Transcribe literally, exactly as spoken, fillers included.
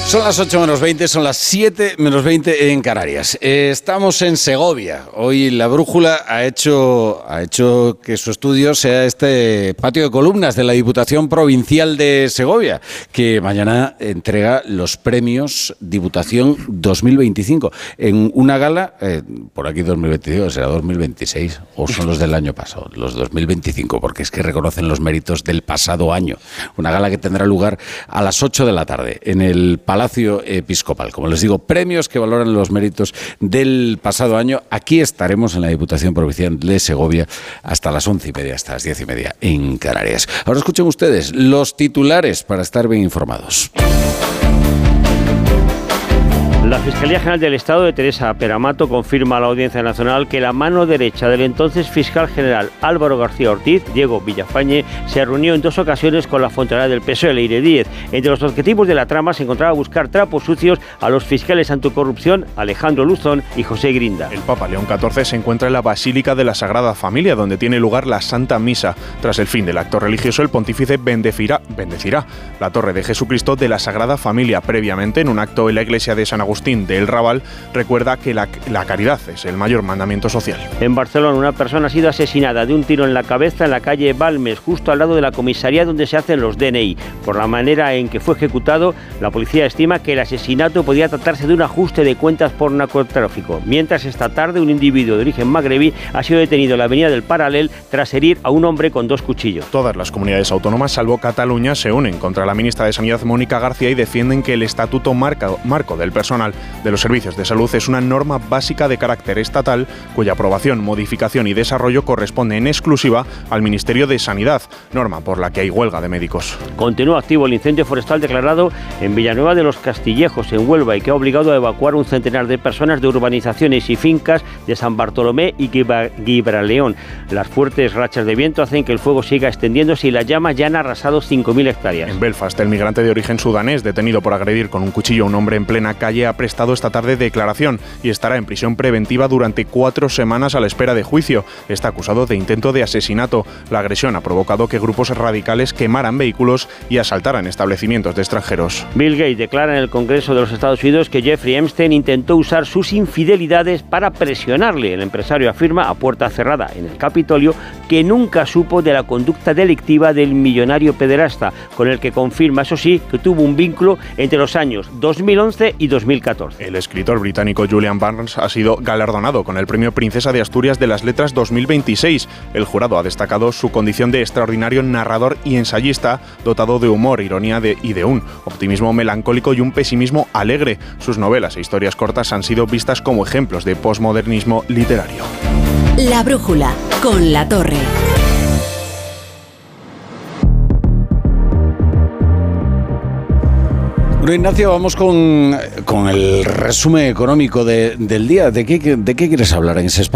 Son las ocho menos veinte, son las siete menos veinte en Canarias. Eh, estamos en Segovia. Hoy la Brújula ha hecho, ha hecho que su estudio sea este patio de columnas de la Diputación Provincial de Segovia, que mañana entrega los premios Diputación dos mil veinticinco en una gala, eh, por aquí dos mil veinticinco, será dos mil veintiséis, o son los del año pasado, los dos mil veinticinco, porque es que reconocen los méritos del pasado año. Una gala que tendrá lugar a las ocho de la tarde en el Palacio Episcopal. Como les digo, premios que valoran los méritos del pasado año. Aquí estaremos en la Diputación Provincial de Segovia hasta las once y media, hasta las diez y media en Canarias. Ahora escuchen ustedes los titulares para estar bien informados. La Fiscalía General del Estado de Teresa Peramato confirma a la Audiencia Nacional que la mano derecha del entonces fiscal general Álvaro García Ortiz, Diego Villafañe, se reunió en dos ocasiones con la fontanera del P S O E, Leire Díez. Entre los objetivos de la trama se encontraba buscar trapos sucios a los fiscales anticorrupción Alejandro Luzón y José Grinda. El Papa León catorce se encuentra en la Basílica de la Sagrada Familia, donde tiene lugar la Santa Misa. Tras el fin del acto religioso, el pontífice bendecirá, bendecirá la Torre de Jesucristo de la Sagrada Familia. Previamente, en un acto en la iglesia de San Agustín de El Raval, recuerda que la, la caridad es el mayor mandamiento social. En Barcelona, una persona ha sido asesinada de un tiro en la cabeza en la calle Balmes, justo al lado de la comisaría donde se hacen los D N I. Por la manera en que fue ejecutado, la policía estima que el asesinato podría tratarse de un ajuste de cuentas por narcotráfico. Mientras, esta tarde, un individuo de origen magrebí ha sido detenido en la avenida del Paralel tras herir a un hombre con dos cuchillos. Todas las comunidades autónomas, salvo Cataluña, se unen contra la ministra de Sanidad, Mónica García, y defienden que el Estatuto marco, marco del personal de los servicios de salud es una norma básica de carácter estatal cuya aprobación, modificación y desarrollo corresponde en exclusiva al Ministerio de Sanidad, norma por la que hay huelga de médicos. Continúa activo el incendio forestal declarado en Villanueva de los Castillejos, en Huelva, y que ha obligado a evacuar un centenar de personas de urbanizaciones y fincas de San Bartolomé y Gibraleón. Las fuertes rachas de viento hacen que el fuego siga extendiéndose y las llamas ya han arrasado cinco mil hectáreas. En Belfast, el migrante de origen sudanés, detenido por agredir con un cuchillo a un hombre en plena calle, ha prestado esta tarde declaración y estará en prisión preventiva durante cuatro semanas a la espera de juicio. Está acusado de intento de asesinato. La agresión ha provocado que grupos radicales quemaran vehículos y asaltaran establecimientos de extranjeros. Bill Gates declara en el Congreso de los Estados Unidos que Jeffrey Epstein intentó usar sus infidelidades para presionarle. El empresario afirma a puerta cerrada en el Capitolio que nunca supo de la conducta delictiva del millonario pederasta, con el que confirma, eso sí, que tuvo un vínculo entre los años dos mil once y dos mil catorce. El escritor británico Julian Barnes ha sido galardonado con el Premio Princesa de Asturias de las Letras dos mil veintiséis. El jurado ha destacado su condición de extraordinario narrador y ensayista, dotado de humor, ironía de, y de un optimismo melancólico y un pesimismo alegre. Sus novelas e historias cortas han sido vistas como ejemplos de posmodernismo literario. La Brújula, con La Torre. Bueno, Ignacio, vamos con, con el resumen económico de, del día. ¿De qué, ¿De qué quieres hablar en ese espacio?